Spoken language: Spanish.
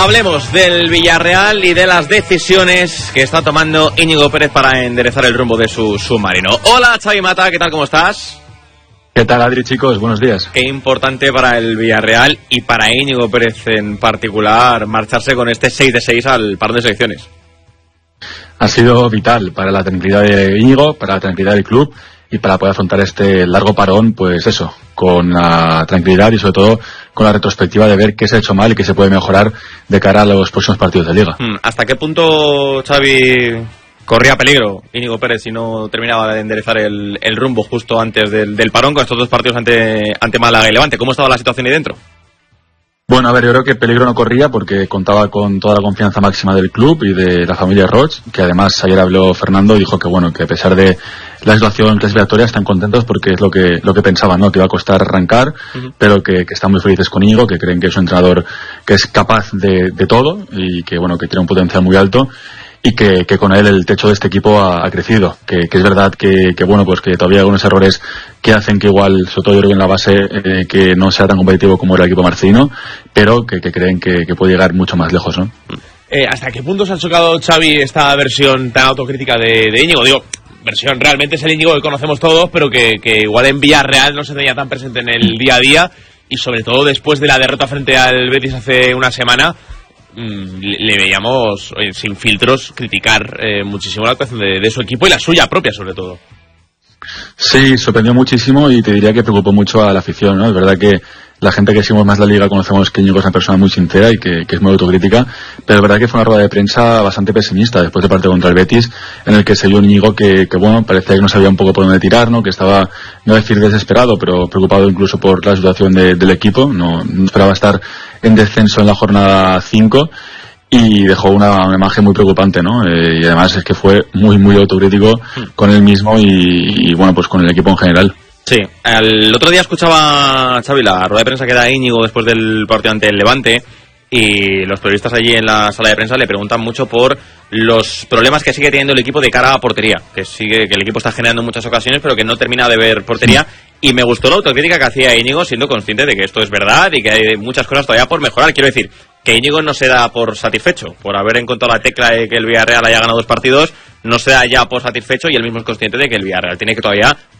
Hablemos del Villarreal y de las decisiones que está tomando Íñigo Pérez para enderezar el rumbo de su submarino. Hola, Xavi Mata, ¿qué tal? ¿Cómo estás? ¿Qué tal, Adri, chicos? Buenos días. Qué importante para el Villarreal y para Íñigo Pérez en particular marcharse con este 6-6 al parón de selecciones. Ha sido vital para la tranquilidad de Íñigo, para la tranquilidad del club y para poder afrontar este largo parón, pues eso, con la tranquilidad y sobre todo con la retrospectiva de ver qué se ha hecho mal y qué se puede mejorar de cara a los próximos partidos de Liga. ¿Hasta qué punto, Xavi, corría peligro Íñigo Pérez si no terminaba de enderezar el rumbo justo antes del parón con estos dos partidos ante Málaga y Levante? ¿Cómo estaba la situación ahí dentro? Bueno, a ver, yo creo que peligro no corría porque contaba con toda la confianza máxima del club y de la familia Roig, que además ayer habló Fernando y dijo que bueno, que a pesar de la situación clasificatoria están contentos porque es lo que pensaban, ¿no? Que iba a costar arrancar, pero que están muy felices con Íñigo, que creen que es un entrenador que es capaz de todo y que bueno, que tiene un potencial muy alto. Y que con él el techo de este equipo ha crecido, que es verdad que bueno, pues que todavía hay algunos errores que hacen que igual, sobre todo yo creo que en la base, que no sea tan competitivo como era el equipo marcelino, pero que creen que puede llegar mucho más lejos, ¿no? ¿Hasta qué punto se ha chocado, Xavi, esta versión tan autocrítica de Íñigo? Digo, versión, realmente es el Íñigo que conocemos todos, pero que igual en Villarreal no se tenía tan presente en el día a día, y sobre todo después de la derrota frente al Betis hace una semana, le veíamos sin filtros criticar muchísimo la actuación de su equipo y la suya propia sobre todo. Sí, sorprendió muchísimo y te diría que preocupó mucho a la afición, ¿no? Es verdad que la gente que seguimos más la Liga conocemos que Íñigo es una persona muy sincera y que es muy autocrítica, pero es verdad que fue una rueda de prensa bastante pesimista después del partido contra el Betis, en el que se vio un Íñigo que bueno, parecía que no sabía un poco por dónde tirar, ¿no? Que estaba, no decir desesperado, pero preocupado incluso por la situación del equipo, no esperaba estar en descenso en la jornada 5 y dejó una imagen muy preocupante, ¿no? Y además es que fue muy autocrítico con él mismo y bueno, pues con el equipo en general. Sí, el otro día escuchaba, Xavi, la rueda de prensa que da Íñigo después del partido ante el Levante, y los periodistas allí en la sala de prensa le preguntan mucho por los problemas que sigue teniendo el equipo de cara a portería, que el equipo está generando en muchas ocasiones pero que no termina de ver portería. Y me gustó la autocrítica que hacía Íñigo, siendo consciente de que esto es verdad y que hay muchas cosas todavía por mejorar. Quiero decir que Íñigo no se da por satisfecho por haber encontrado la tecla de que el Villarreal haya ganado 2 partidos, no se da ya por satisfecho, y él mismo es consciente de que el Villarreal tiene que todavía